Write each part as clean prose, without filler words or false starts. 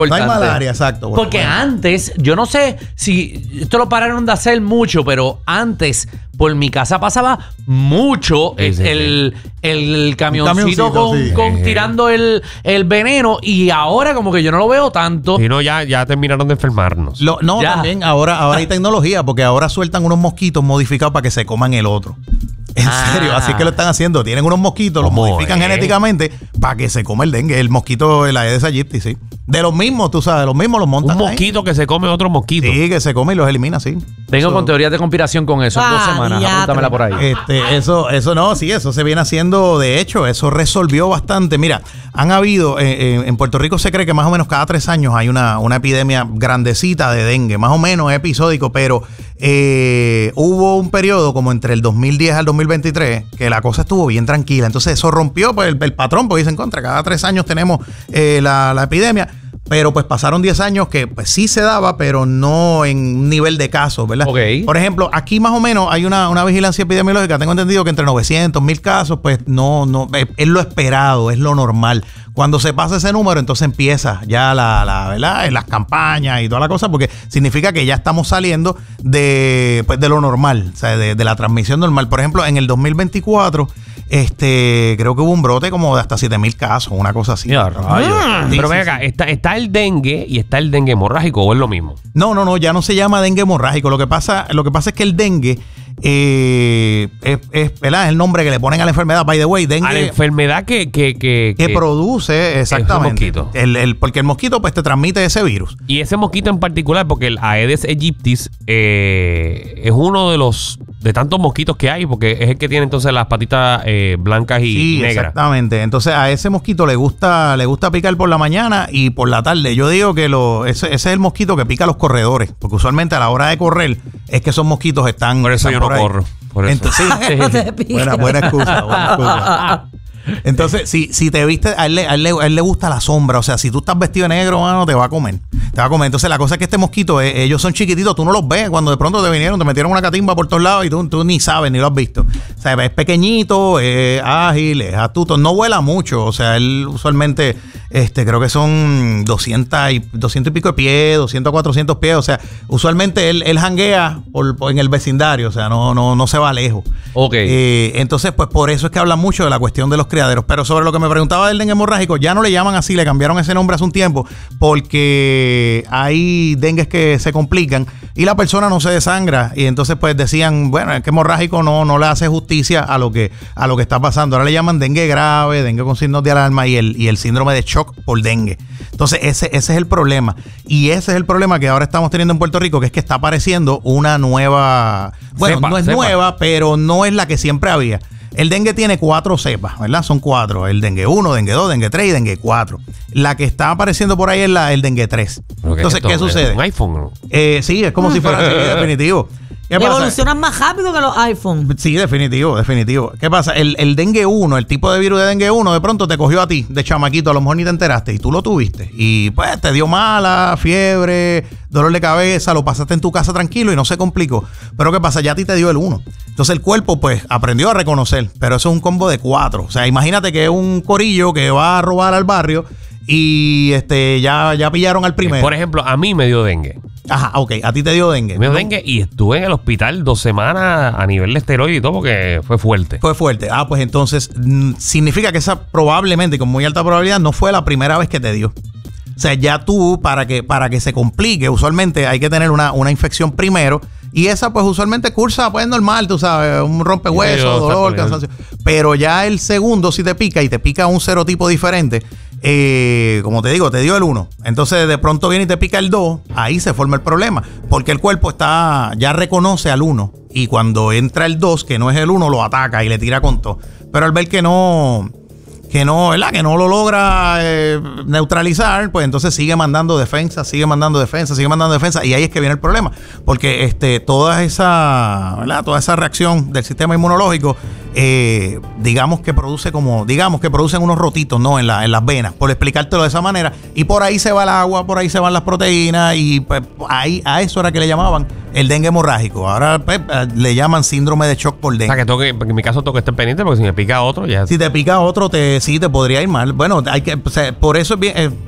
No hay malaria, exacto. Porque antes, yo no sé si esto lo pararon de hacer mucho, pero antes por mi casa pasaba mucho el camioncito con tirando el veneno, y ahora como que yo no lo veo tanto. Y no, ya terminaron de enfermarnos. También ahora hay tecnología, porque ahora sueltan unos mosquitos modificados para que se coman el otro. En serio, así que lo están haciendo. Tienen unos mosquitos, los modifican genéticamente para que se come el dengue. El mosquito, el Aedes aegypti, sí. De los mismos, tú sabes, los mismos los montan. Un mosquito que se come otro mosquito. Sí, que se come y los elimina, sí. Vengo con teorías de conspiración con eso en 2 semanas. Apúntamela por ahí. Eso no, sí, eso se viene haciendo. De hecho, eso resolvió bastante. Mira, han habido, en Puerto Rico se cree que más o menos cada 3 años hay una epidemia grandecita de dengue, más o menos episódico, pero hubo un periodo como entre el 2010 al 2023 que la cosa estuvo bien tranquila. Entonces eso rompió pues, el patrón, porque dicen contra, cada 3 años tenemos la epidemia. Pero pues pasaron 10 años que pues sí se daba, pero no en un nivel de casos, ¿verdad? Okay. Por ejemplo, aquí más o menos hay una vigilancia epidemiológica. Tengo entendido que entre 900, 1000 casos, pues no es lo esperado, es lo normal. Cuando se pasa ese número, entonces empieza ya ¿verdad? En las campañas y toda la cosa, porque significa que ya estamos saliendo de lo normal, o sea, de la transmisión normal. Por ejemplo, en el 2024, creo que hubo un brote como de hasta 7,000 casos, una cosa así. Pero ven acá, está el dengue y está el dengue hemorrágico, ¿o es lo mismo? No, ya no se llama dengue hemorrágico. Lo que pasa es que el dengue ¿verdad? Es el nombre que le ponen a la enfermedad, by the way. Dengue, a la enfermedad que produce, exactamente. El mosquito. Porque el mosquito pues te transmite ese virus. Y ese mosquito en particular, porque el Aedes aegypti es uno de tantos mosquitos que hay, porque es el que tiene entonces las patitas blancas y negras. Exactamente. Entonces a ese mosquito le gusta picar por la mañana y por la tarde. Yo digo que ese es el mosquito que pica a los corredores, porque usualmente a la hora de correr es que esos mosquitos están. Por eso yo no corro. Por eso. Entonces, buena excusa. Entonces, si te viste, a él le gusta la sombra. O sea, si tú estás vestido de negro, mano, te va a comer. Entonces, la cosa es que este mosquito, ellos son chiquititos, tú no los ves. Cuando de pronto te metieron una catimba por todos lados y tú ni sabes, ni lo has visto. O sea, es pequeñito, es ágil, es astuto, no vuela mucho. O sea, él usualmente, creo que son 200 y pico de pies, 200 a 400 pies. O sea, usualmente él janguea en el vecindario, o sea, no se va lejos. Ok. Entonces, pues por eso es que hablan mucho de la cuestión de los criaderos. Pero sobre lo que me preguntaba del dengue hemorrágico, ya no le llaman así, le cambiaron ese nombre hace un tiempo, porque hay dengues que se complican y la persona no se desangra. Y entonces, pues decían, bueno, es que hemorrágico no le hace justicia a lo que está pasando. Ahora le llaman dengue grave, dengue con signos de alarma y el síndrome de shock por dengue. Entonces, ese es el problema. Y ese es el problema que ahora estamos teniendo en Puerto Rico, que es que está apareciendo una nueva. Bueno, no es nueva, pero no es la que siempre había. El dengue tiene 4 cepas, ¿verdad? Son 4. El dengue 1, dengue 2, dengue 3 y dengue 4. La que está apareciendo por ahí es el dengue 3. Entonces, ¿qué sucede? ¿Un iPhone, no? Sí, es como si fuera así, definitivo. Evolucionan más rápido que los iPhones. Sí, definitivo. ¿Qué pasa? El dengue 1, el tipo de virus de dengue 1, de pronto te cogió a ti, de chamaquito, a lo mejor ni te enteraste, y tú lo tuviste. Y pues te dio mala, fiebre, dolor de cabeza, lo pasaste en tu casa tranquilo y no se complicó. Pero ¿qué pasa? Ya a ti te dio el 1. Entonces el cuerpo pues aprendió a reconocer, pero eso es un combo de 4. O sea, imagínate que es un corillo que va a robar al barrio y ya pillaron al primero. Por ejemplo, a mí me dio dengue. Ajá, ok, a ti te dio dengue. Me dio dengue y estuve en el hospital 2 semanas a nivel de esteroide y todo porque fue fuerte. Fue fuerte. Pues entonces significa que esa probablemente, con muy alta probabilidad, no fue la primera vez que te dio. O sea, ya tú, para que se complique, usualmente hay que tener una infección primero. Y esa, pues, usualmente cursa, pues, normal, tú sabes, un rompehueso, dolor, cansancio. Pero ya el segundo, si te pica y te pica un serotipo diferente, como te digo, te dio el 1. Entonces, de pronto viene y te pica el 2, ahí se forma el problema. Porque el cuerpo ya reconoce al 1. Y cuando entra el 2, que no es el 1, lo ataca y le tira con todo. Pero al ver que no, ¿verdad? Que no lo logra neutralizar, pues entonces sigue mandando defensa, y ahí es que viene el problema, porque toda esa reacción del sistema inmunológico, digamos que producen unos rotitos, ¿no? en las venas, por explicártelo de esa manera, y por ahí se va el agua, por ahí se van las proteínas, y pues ahí a eso era que le llamaban el dengue hemorrágico. Ahora pues, le llaman síndrome de shock por dengue. O sea, en mi caso tengo que estar pendiente, porque si me pica otro, ya. Si te pica otro, sí te podría ir mal. Bueno, por eso es bien.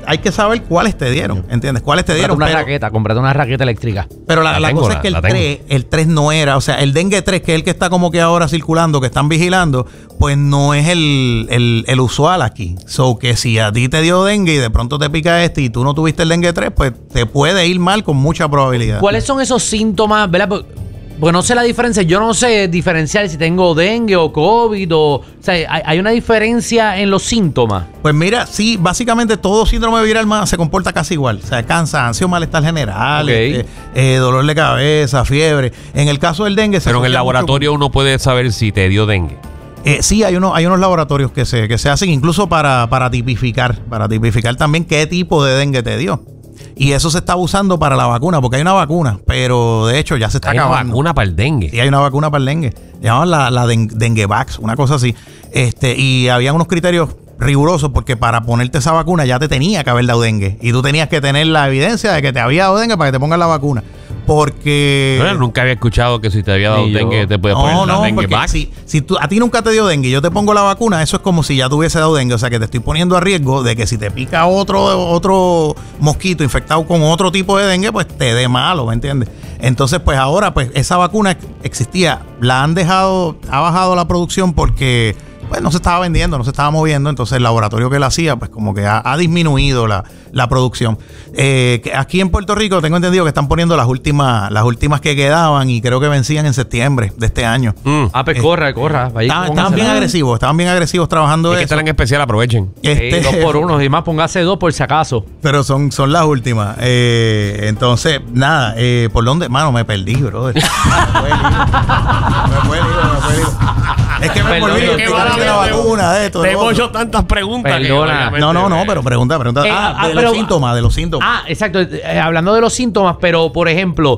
hay que saber cuáles te dieron, ¿entiendes? Cuáles te dieron. Comprate una raqueta eléctrica. Pero la cosa es que el 3 no era, o sea, el dengue 3, que es el que está como que ahora circulando, que están vigilando, pues no es el usual aquí. So que si a ti te dio dengue y de pronto te pica y tú no tuviste el dengue 3, pues te puede ir mal con mucha probabilidad. ¿Cuáles son esos síntomas, verdad? Porque no sé la diferencia. Yo no sé diferenciar si tengo dengue o COVID o sea, ¿hay una diferencia en los síntomas? Pues mira, sí, básicamente todo síndrome viral se comporta casi igual. O sea, cansancio, malestar general, dolor de cabeza, fiebre. En el caso del dengue... Pero en el laboratorio uno puede saber si te dio dengue. Sí, hay unos laboratorios que se hacen incluso para tipificar también qué tipo de dengue te dio. Y eso se está usando para la vacuna, porque hay una vacuna, pero de hecho ya se está acabando. ¿Hay una vacuna para el dengue? Sí, hay una vacuna para el dengue. Llamaban la Denguevax, una cosa así. Y había unos criterios rigurosos porque para ponerte esa vacuna ya te tenía que haber dado dengue. Y tú tenías que tener la evidencia de que te había dado dengue para que te pongan la vacuna. Porque... Bueno, nunca había escuchado que si te había dado dengue te podía poner la Denguevax. Si a ti nunca te dio dengue y yo te pongo la vacuna, eso es como si ya te hubiese dado dengue. O sea que te estoy poniendo a riesgo de que si te pica otro mosquito infectado con otro tipo de dengue, pues te dé malo, ¿me entiendes? Entonces, pues ahora, pues esa vacuna existía, ha bajado la producción porque... pues no se estaba vendiendo, no se estaba moviendo, entonces el laboratorio que la hacía, pues como que ha disminuido la producción. Aquí en Puerto Rico tengo entendido que están poniendo las últimas que quedaban y creo que vencían en septiembre de este año. Pues corra. Estaban bien agresivos trabajando eso. Es que están en especial, aprovechen. 2 por 1 y más póngase 2 por si acaso. Pero son las últimas. Entonces, nada, ¿por dónde? Mano, me perdí, brother. Me fue el libro. Es que me volví de la vacuna, de esto. Te hemos hecho tantas preguntas. No, pero pregunta. De los síntomas. Exacto. Hablando de los síntomas, pero por ejemplo,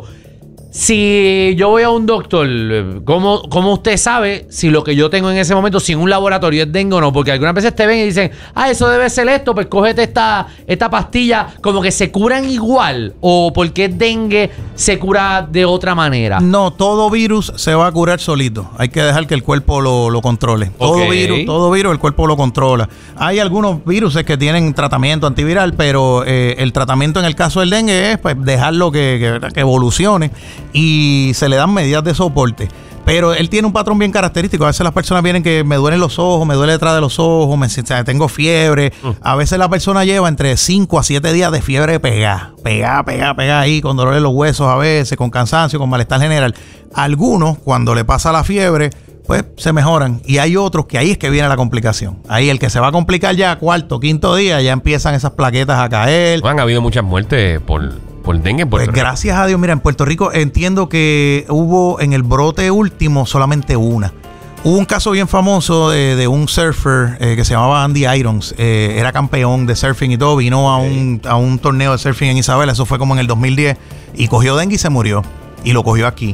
si yo voy a un doctor, ¿cómo usted sabe si lo que yo tengo en ese momento, si en un laboratorio es dengue o no? Porque algunas veces te ven y dicen, eso debe ser esto, pues cógete esta pastilla, como que se curan igual, o porque es dengue se cura de otra manera. No, todo virus se va a curar solito. Hay que dejar que el cuerpo lo controle. Todo virus el cuerpo lo controla. Hay algunos virus que tienen tratamiento antiviral, pero el tratamiento en el caso del dengue es pues dejarlo que evolucione. Y se le dan medidas de soporte. Pero él tiene un patrón bien característico. A veces las personas vienen que me duelen los ojos, me duele detrás de los ojos, tengo fiebre. A veces la persona lleva entre 5 a 7 días de fiebre pegada ahí, con dolor en los huesos a veces, con cansancio, con malestar general. Algunos, cuando le pasa la fiebre, pues se mejoran. Y hay otros que ahí es que viene la complicación. Ahí el que se va a complicar ya 4º, 5º día, ya empiezan esas plaquetas a caer. Han habido muchas muertes por dengue en Puerto Rico. Gracias a Dios, mira, en Puerto Rico entiendo que hubo en el brote último solamente una. Hubo un caso bien famoso de un surfer que se llamaba Andy Irons. Era campeón de surfing y todo. Vino a un torneo de surfing en Isabela. Eso fue como en el 2010. Y cogió dengue y se murió. Y lo cogió aquí.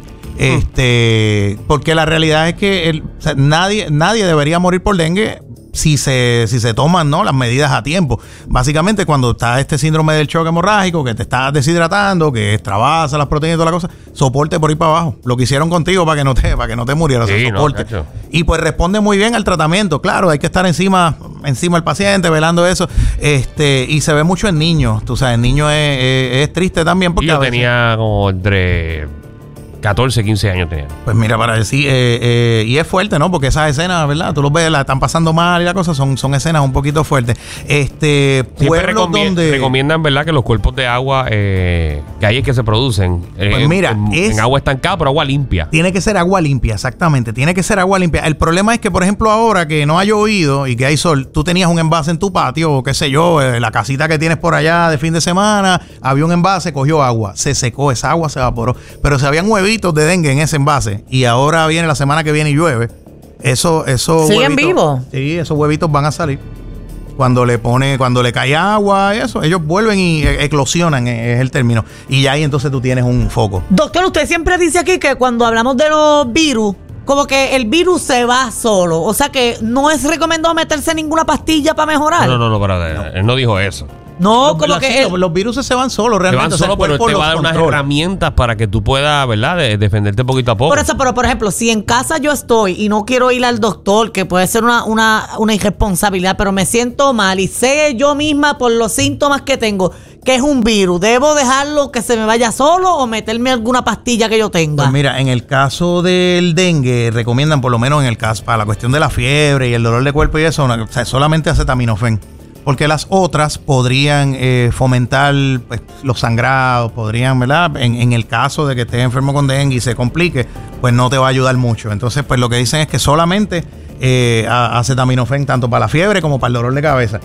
Porque la realidad es que nadie debería morir por dengue si se toman, ¿no?, las medidas a tiempo. Básicamente, cuando está este síndrome del shock hemorrágico, que te estás deshidratando, que extravasa las proteínas y toda la cosa, soporte por ir para abajo. Lo que hicieron contigo para que no te murieras. Sí, soporte. Y pues responde muy bien al tratamiento. Claro, hay que estar encima del paciente, velando eso. Y se ve mucho en niños. Tú sabes, en niños es triste también. Porque yo tenía como entre 14, 15 años tenía. Pues mira, para decir, y es fuerte, ¿no? Porque esas escenas, ¿verdad? Tú los ves, la están pasando mal y la cosa, son escenas un poquito fuertes. Pueblos donde recomiendan, ¿verdad?, que los cuerpos de agua que hay que se producen pues mira, en agua estancada, pero agua limpia. Tiene que ser agua limpia, exactamente. Tiene que ser agua limpia. El problema es que, por ejemplo, ahora que no ha llovido y que hay sol, tú tenías un envase en tu patio, o qué sé yo, la casita que tienes por allá de fin de semana, había un envase, cogió agua, se secó, esa agua se evaporó. Pero se habían huevitos de dengue en ese envase y ahora viene la semana que viene y llueve. Eso ¿siguen vivos? Sí, esos huevitos van a salir. Cuando le cae agua, ellos vuelven y eclosionan, es el término. Y ya ahí entonces tú tienes un foco. Doctor, usted siempre dice aquí que cuando hablamos de los virus, como que el virus se va solo. O sea que no es recomendado meterse ninguna pastilla para mejorar. No, pero él no dijo eso. No, como que los virus se van solos realmente. Se van solos, pero te va a dar unas herramientas para que tú puedas, ¿verdad? Defenderte poquito a poco. Por eso, pero por ejemplo, si en casa yo estoy y no quiero ir al doctor, que puede ser una irresponsabilidad, pero me siento mal y sé yo misma por los síntomas que tengo que es un virus, ¿debo dejarlo que se me vaya solo o meterme alguna pastilla que yo tenga? Pues mira, en el caso del dengue, recomiendan por lo menos en el caso, para la cuestión de la fiebre y el dolor de cuerpo y eso, o sea, solamente acetaminofén. Porque las otras podrían fomentar pues, los sangrados, podrían, ¿verdad? En el caso de que estés enfermo con dengue y se complique, pues no te va a ayudar mucho. Entonces, pues lo que dicen es que solamente acetaminofén, tanto para la fiebre como para el dolor de cabeza.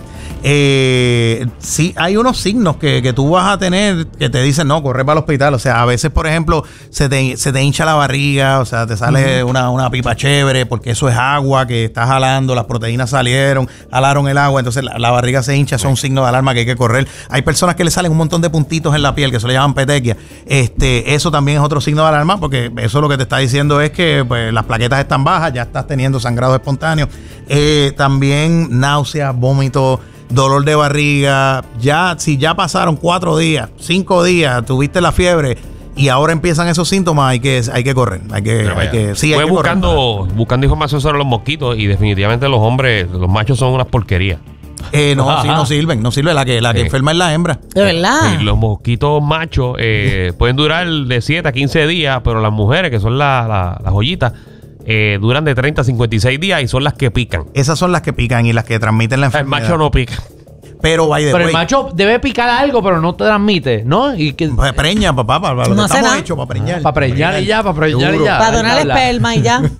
Sí, hay unos signos que tú vas a tener que te dicen, no, corre para el hospital. O sea, a veces, por ejemplo, se te hincha la barriga, o sea, te sale una pipa chévere, porque eso es agua que estás jalando, las proteínas jalaron el agua, entonces la barriga se hincha, son signos de alarma que hay que correr. Hay personas que le salen un montón de puntitos en la piel, que se le llaman petequias. Eso también es otro signo de alarma, porque eso lo que te está diciendo es que pues, las plaquetas están bajas, ya estás teniendo sangrado espontáneo. También náuseas, vómitos, dolor de barriga. Si ya pasaron 4 días, 5 días, tuviste la fiebre y ahora empiezan esos síntomas, hay que correr. Fue buscando información sobre los mosquitos y definitivamente los hombres, los machos son unas porquerías. No sirven. La que enferma es la hembra. ¿De verdad? Sí, los mosquitos machos pueden durar de 7 a 15 días, pero las mujeres, que son las joyitas, duran de 30 a 56 días y son las que pican. Esas son las que pican y las que transmiten la enfermedad. El macho no pica. Pero el macho debe picar algo, pero no te transmite, ¿no? Y que pues preña, papá, para lo no que estamos hechos, para preñar. Para preñar y ya. Para donar esperma y ya.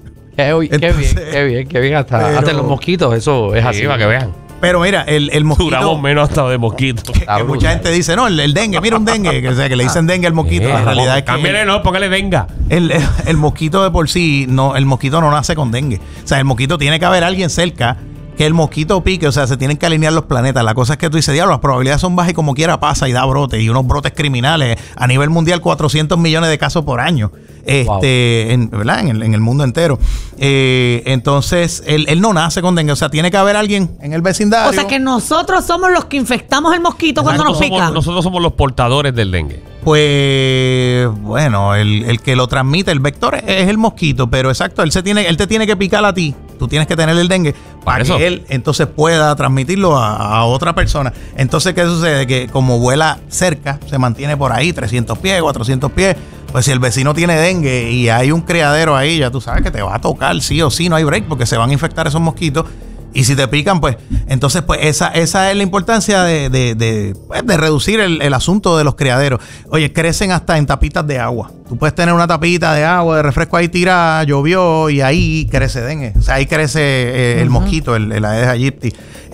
Qué bien. Hasta los mosquitos, eso es así. Para que vean. Pero mira, el mosquito... Duramos menos hasta de mosquito. Que mucha gente dice, no, el dengue, mira un dengue, que le dicen dengue al mosquito. La realidad es que... Cámbiale, no, póngale venga. El mosquito de por sí, el mosquito no nace con dengue. O sea, el mosquito tiene que haber alguien cerca que el mosquito pique, o sea, se tienen que alinear los planetas. La cosa es que tú dices, diablo, las probabilidades son bajas y como quiera pasa y da brotes, y unos brotes criminales. A nivel mundial, 400 millones de casos por año. ¿Verdad? En el mundo entero. Entonces, él no nace con dengue. O sea, tiene que haber alguien en el vecindario. O sea, que nosotros somos los que infectamos el mosquito cuando nos pica. Nosotros somos los portadores del dengue. Pues, bueno, el que lo transmite, el vector es el mosquito, pero exacto, él te tiene que picar a ti. Tú tienes que tener el dengue para que él entonces pueda transmitirlo a otra persona. Entonces, ¿qué sucede? Que como vuela cerca, se mantiene por ahí, 300 pies, 400 pies. Pues si el vecino tiene dengue y hay un criadero ahí, ya tú sabes que te va a tocar sí o sí, no hay break, porque se van a infectar esos mosquitos. Y si te pican, pues, entonces, pues, esa es la importancia de reducir el asunto de los criaderos. Oye, crecen hasta en tapitas de agua. Tú puedes tener una tapita de agua, de refresco ahí tirada, llovió y ahí crece dengue. O sea, ahí crece el mosquito, el Aedes aegypti.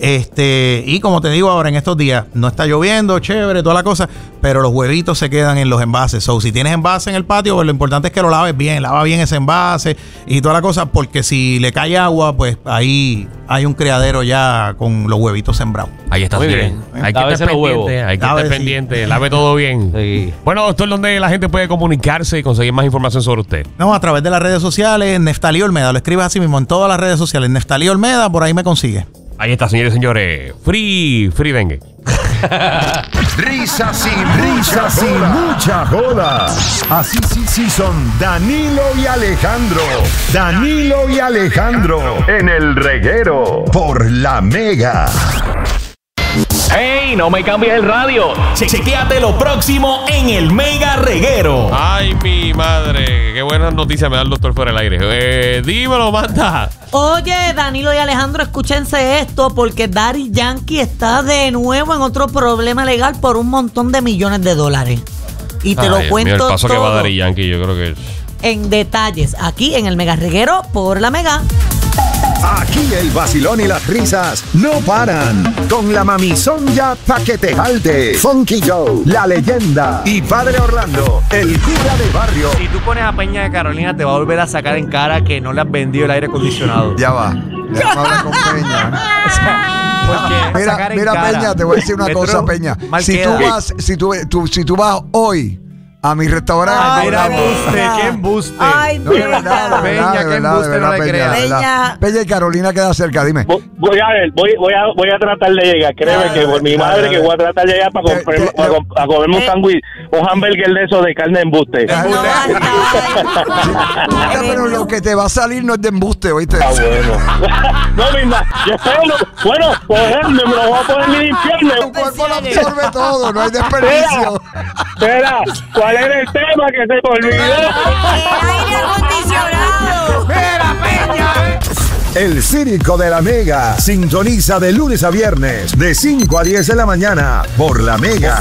Y como te digo ahora, en estos días, no está lloviendo, chévere, toda la cosa, pero los huevitos se quedan en los envases. So, si tienes envase en el patio, pues lo importante es que lo laves bien, lava bien ese envase y toda la cosa, porque si le cae agua, pues ahí hay un criadero ya con los huevitos sembrados. Ahí está. Muy bien. Hay que estar pendiente, lave todo bien. Sí. Bueno, doctor, ¿dónde la gente puede comunicarse y conseguir más información sobre usted? No, a través de las redes sociales, Neftalí Olmeda, lo escribes así mismo en todas las redes sociales, Neftalí Olmeda, por ahí me consigue. Ahí está, señores y señores. Free dengue. Risas y mucha joda. Así sí son Danilo y Alejandro. Danilo y Alejandro en el reguero por La Mega. ¡Hey! No me cambies el radio. Chequéate lo próximo en el Mega Reguero. Ay, mi madre. Qué buenas noticias me da el doctor fuera del aire. Dímelo, manda. Oye, Danilo y Alejandro, escúchense esto, porque Daddy Yankee está de nuevo en otro problema legal por un montón de millones de dólares. Y te lo cuento el paso todo que va a Daddy Yankee, yo creo que es en detalles, aquí en el Mega Reguero por La Mega. Aquí el vacilón y las risas no paran. Con la mamizonga pa' que te jalte. Funky Joe, la leyenda. Y Padre Orlando, el cura de barrio. Si tú pones a Peña de Carolina, te va a volver a sacar en cara que no le has vendido el aire acondicionado. Ya va. Déjame hablar con Peña. Mira, Peña, te voy a decir una cosa, Peña. Si tú vas hoy a mi restaurante. Ay, Mira, Peña. embuste, qué embuste. Ay, No, de verdad, Peña, qué de embuste, no le Peña, creas. de verdad. Peña. Peña y Carolina queda cerca, dime. Voy a ver, voy a tratar de llegar. Créeme que por mi madre que voy a tratar de llegar para a comerme un sándwich, un hamburger de esos de carne de embuste. No, Pero lo que te va a salir no es de embuste, ¿oíste? Ah, bueno. No, misma, yo espero, bueno, cogerme, me lo voy a poner ni limpiarme. Tu cuerpo lo absorbe todo, no hay desperdicio. Espera, ¿cuál era el tema que se me olvidó? aire acondicionado. El Círico de la Mega. Sintoniza de lunes a viernes, de 5 a 10 de la mañana, por La Mega.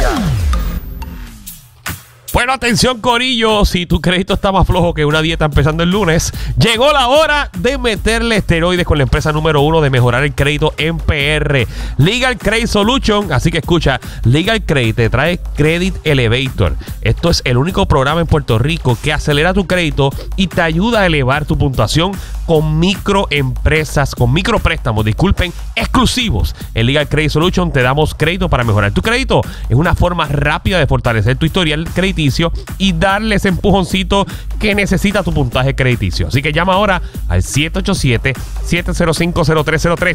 Bueno, atención, corillo. Si tu crédito está más flojo que una dieta empezando el lunes, llegó la hora de meterle esteroides con la empresa número 1 de mejorar el crédito en PR, Legal Credit Solution. Así que escucha, Legal Credit te trae Credit Elevator. Esto es el único programa en Puerto Rico que acelera tu crédito y te ayuda a elevar tu puntuación con microempresas, con micropréstamos, exclusivos. En Legal Credit Solution te damos crédito para mejorar tu crédito. Es una forma rápida de fortalecer tu historial crediticio y darle ese empujoncito que necesita tu puntaje crediticio. Así que llama ahora al 787-705-0303,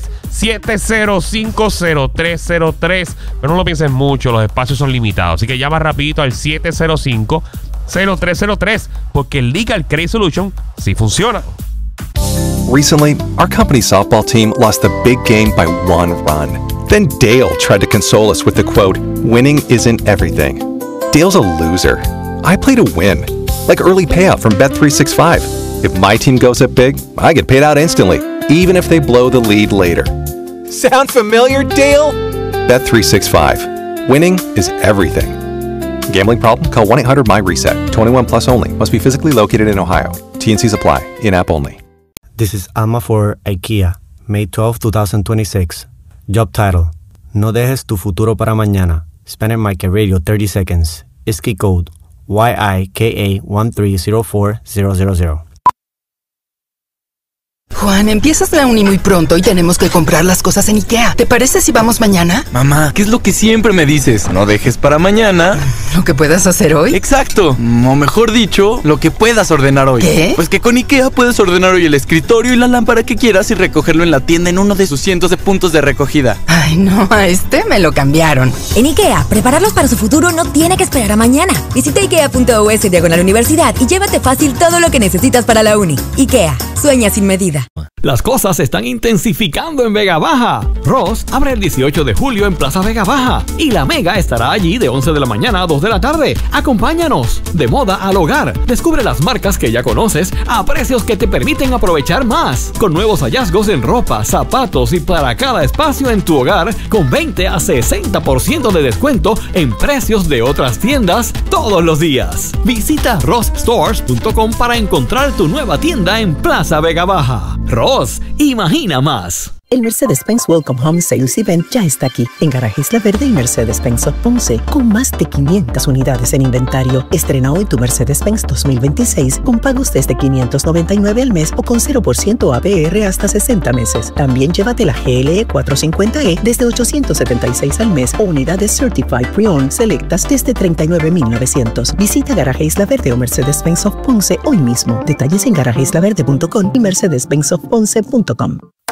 705-0303. Pero no lo pienses mucho, los espacios son limitados. Así que llama rapidito al 705-0303, porque el Legal Credit Solution sí funciona. Recently, our company's softball team lost the big game by 1 run. Then Dale tried to console us with the quote, "Winning isn't everything." Dale's a loser. I play to win, like early payout from Bet365. If my team goes up big, I get paid out instantly, even if they blow the lead later. Sound familiar, Dale? Bet365. Winning is everything. Gambling problem? Call 1-800-MY-RESET. 21 plus only. Must be physically located in Ohio. T&Cs apply. In-app only. This is Alma for IKEA, May 12, 2026. Job title: No dejes tu futuro para mañana. Spanish Market Radio 30 seconds. ISKI code YIKA1304000. Juan, empiezas la uni muy pronto y tenemos que comprar las cosas en IKEA. ¿Te parece si vamos mañana? Mamá, ¿qué es lo que siempre me dices? No dejes para mañana ¿Lo que puedas hacer hoy? Exacto, o mejor dicho, lo que puedas ordenar hoy. ¿Qué? Pues que con IKEA puedes ordenar hoy el escritorio y la lámpara que quieras y recogerlo en la tienda en uno de sus cientos de puntos de recogida. Ay, no, a este me lo cambiaron. En IKEA, prepararlos para su futuro no tiene que esperar a mañana. Visita ikea.us/universidad y llévate fácil todo lo que necesitas para la uni. IKEA, sueña sin medida. Las cosas se están intensificando en Vega Baja. Ross abre el 18 de julio en Plaza Vega Baja y la Mega estará allí de 11 de la mañana a 2 de la tarde. Acompáñanos. De moda al hogar. Descubre las marcas que ya conoces a precios que te permiten aprovechar más. Con nuevos hallazgos en ropa, zapatos y para cada espacio en tu hogar con 20 a 60% de descuento en precios de otras tiendas todos los días. Visita rossstores.com para encontrar tu nueva tienda en Plaza Vega Baja. Ross, imagina más. El Mercedes-Benz Welcome Home Sales Event ya está aquí en Garaje Isla Verde y Mercedes-Benz of Ponce con más de 500 unidades en inventario. Estrena hoy tu Mercedes-Benz 2026 con pagos desde $599 al mes o con 0% APR hasta 60 meses. También llévate la GLE 450E desde $876 al mes o unidades Certified Pre-Owned selectas desde $39,900. Visita Garaje Isla Verde o Mercedes-Benz of Ponce hoy mismo. Detalles en garajeislaverde.com y mercedes-benzofponce.com.